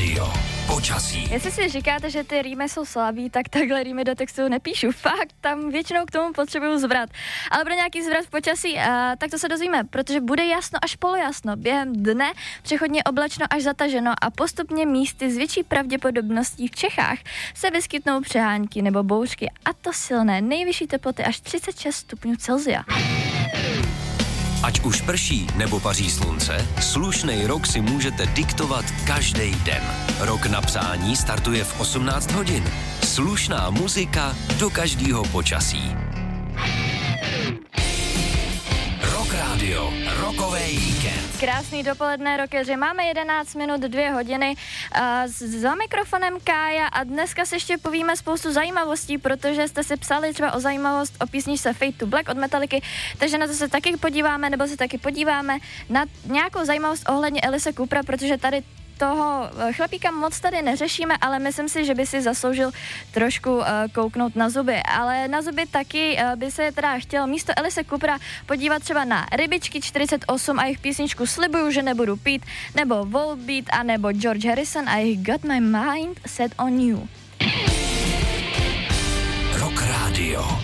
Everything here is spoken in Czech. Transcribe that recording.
rádio. Počasí. Jestli si říkáte, že ty rýmy jsou slabý, tak takhle rýmy do textu nepíšu. Fakt, tam většinou k tomu potřebuju zvrat. Ale pro nějaký zvrat v počasí, tak to se dozvíme, protože bude jasno až polojasno. Během dne přechodně oblačno až zataženo a postupně místy s větší pravděpodobností v Čechách se vyskytnou přehánky nebo bouřky, a to silné. Nejvyšší teploty až 36 stupňů Celsia. Ať už prší nebo paří slunce, slušnej rok si můžete diktovat každý den. Rok na psání startuje v 18 hodin. Slušná muzika do každého počasí. Rock Radio, rokový víkend. Krásný dopoledne, rockeři. Máme 11 minut, 2 hodiny. Za mikrofonem Kája a dneska si ještě povíme spoustu zajímavostí, protože jste si psali třeba o zajímavost o písničce Fade to Black od Metalliky, takže na to se taky podíváme, nebo se taky podíváme na nějakou zajímavost ohledně Alice Coopera, protože tady toho chlapíka moc tady neřešíme, ale myslím si, že by si zasloužil trošku kouknout na zuby. Ale na zuby taky by se teda chtěl místo Alice Coopera podívat třeba na Rybičky 48 a jejich písničku Slibuju, že nebudu pít, nebo Volbeat, a nebo George Harrison a jejich Got My Mind Set On You. Rock Radio.